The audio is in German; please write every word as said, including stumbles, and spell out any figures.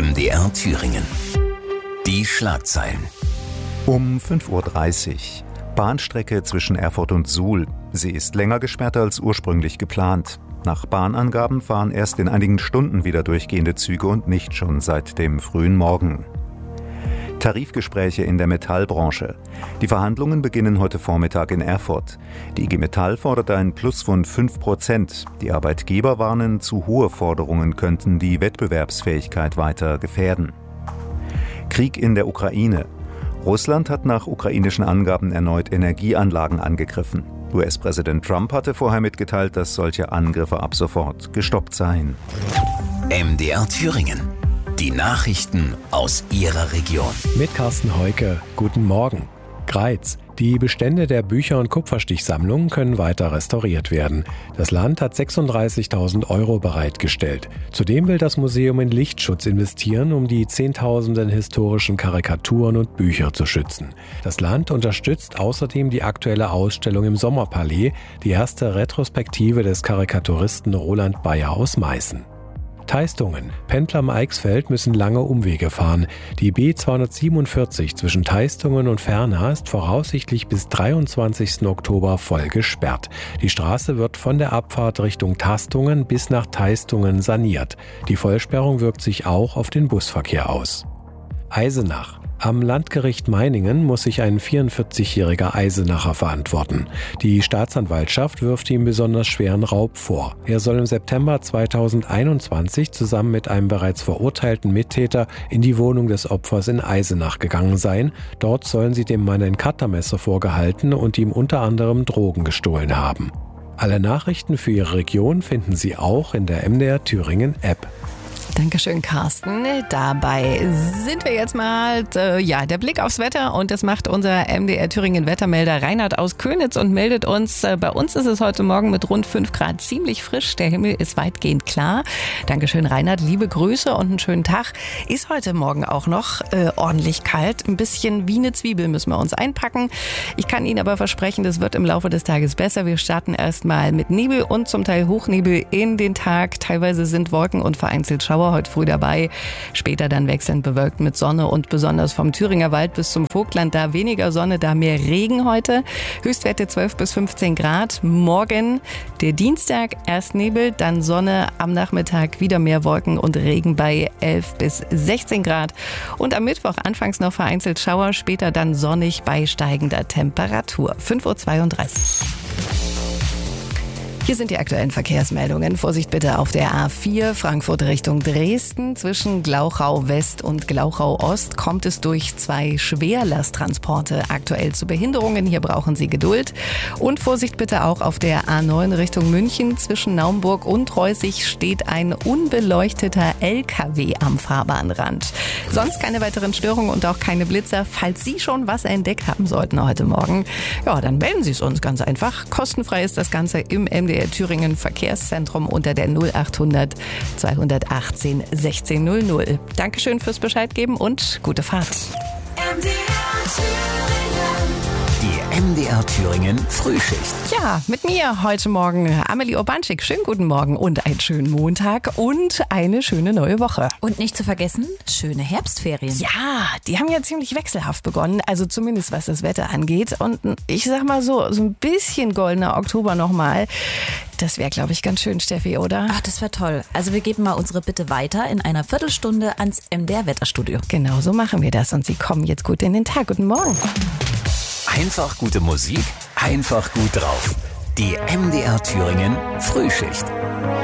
M D R Thüringen. Die Schlagzeilen. Um fünf Uhr dreißig. Bahnstrecke zwischen Erfurt und Suhl. Sie ist länger gesperrt als ursprünglich geplant. Nach Bahnangaben fahren erst in einigen Stunden wieder durchgehende Züge und nicht schon seit dem frühen Morgen. Tarifgespräche in der Metallbranche. Die Verhandlungen beginnen heute Vormittag in Erfurt. Die I G Metall fordert ein Plus von fünf Prozent. Die Arbeitgeber warnen, zu hohe Forderungen könnten die Wettbewerbsfähigkeit weiter gefährden. Krieg in der Ukraine. Russland hat nach ukrainischen Angaben erneut Energieanlagen angegriffen. U S-Präsident Trump hatte vorher mitgeteilt, dass solche Angriffe ab sofort gestoppt seien. M D R Thüringen. Die Nachrichten aus Ihrer Region. Mit Carsten Heuke. Guten Morgen. Greiz. Die Bestände der Bücher- und Kupferstichsammlungen können weiter restauriert werden. Das Land hat sechsunddreißigtausend Euro bereitgestellt. Zudem will das Museum in Lichtschutz investieren, um die zehntausenden historischen Karikaturen und Bücher zu schützen. Das Land unterstützt außerdem die aktuelle Ausstellung im Sommerpalais, die erste Retrospektive des Karikaturisten Roland Bayer aus Meißen. Teistungen. Pendler am Eichsfeld müssen lange Umwege fahren. Die B zweihundertsiebenundvierzig zwischen Teistungen und Ferna ist voraussichtlich bis dreiundzwanzigsten Oktober voll gesperrt. Die Straße wird von der Abfahrt Richtung Tastungen bis nach Teistungen saniert. Die Vollsperrung wirkt sich auch auf den Busverkehr aus. Eisenach. Am Landgericht Meiningen muss sich ein vierundvierzigjähriger Eisenacher verantworten. Die Staatsanwaltschaft wirft ihm besonders schweren Raub vor. Er soll im September zweitausendeinundzwanzig zusammen mit einem bereits verurteilten Mittäter in die Wohnung des Opfers in Eisenach gegangen sein. Dort sollen sie dem Mann ein Cuttermesser vorgehalten und ihm unter anderem Drogen gestohlen haben. Alle Nachrichten für Ihre Region finden Sie auch in der M D R Thüringen App. Dankeschön, Carsten. Dabei sind wir jetzt mal, äh, ja, der Blick aufs Wetter und das macht unser M D R Thüringen Wettermelder Reinhard aus Könitz und meldet uns, äh, bei uns ist es heute Morgen mit rund fünf Grad ziemlich frisch, der Himmel ist weitgehend klar. Dankeschön, Reinhard, liebe Grüße und einen schönen Tag. Ist heute Morgen auch noch äh, ordentlich kalt, ein bisschen wie eine Zwiebel müssen wir uns einpacken. Ich kann Ihnen aber versprechen, das wird im Laufe des Tages besser. Wir starten erstmal mit Nebel und zum Teil Hochnebel in den Tag. Teilweise sind Wolken und vereinzelt Schauer heute früh dabei. Später dann wechselnd bewölkt mit Sonne und besonders vom Thüringer Wald bis zum Vogtland da weniger Sonne, da mehr Regen heute. Höchstwerte zwölf bis fünfzehn Grad. Morgen der Dienstag erst Nebel, dann Sonne, am Nachmittag wieder mehr Wolken und Regen bei elf bis sechzehn Grad. Und am Mittwoch anfangs noch vereinzelt Schauer, später dann sonnig bei steigender Temperatur. fünf Uhr zweiunddreißig. Hier sind die aktuellen Verkehrsmeldungen. Vorsicht bitte auf der A vier Frankfurt Richtung Dresden. Zwischen Glauchau West und Glauchau Ost kommt es durch zwei Schwerlasttransporte aktuell zu Behinderungen. Hier brauchen Sie Geduld. Und Vorsicht bitte auch auf der A neun Richtung München. Zwischen Naumburg und Reußig steht ein unbeleuchteter L K W am Fahrbahnrand. Sonst keine weiteren Störungen und auch keine Blitzer. Falls Sie schon was entdeckt haben sollten heute Morgen, ja, dann melden Sie es uns ganz einfach. Kostenfrei ist das Ganze im M D R Thüringen Verkehrszentrum unter der null achthundert zweihundertachtzehn sechzehn null null. Dankeschön fürs Bescheid geben und gute Fahrt. M D R Thüringen. Die M D R Thüringen Frühschicht. Ja, mit mir heute Morgen Amelie Urbanschik. Schönen guten Morgen und einen schönen Montag und eine schöne neue Woche. Und nicht zu vergessen, schöne Herbstferien. Ja, die haben ja ziemlich wechselhaft begonnen, also zumindest was das Wetter angeht. Und ich sag mal so, so ein bisschen goldener Oktober nochmal. Das wäre, glaube ich, ganz schön, Steffi, oder? Ach, das wäre toll. Also wir geben mal unsere Bitte weiter in einer Viertelstunde ans M D R-Wetterstudio. Genau, so machen wir das. Und Sie kommen jetzt gut in den Tag. Guten Morgen. Einfach gute Musik, einfach gut drauf. Die M D R Thüringen Frühschicht.